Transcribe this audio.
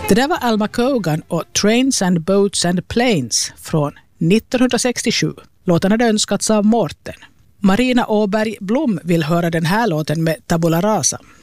Det där var Alma Cogan och Trains and Boats and Planes från 1967. Låten hade önskats av Mårten. Marina Åberg Blom vill höra den här låten med Tabula Rasa.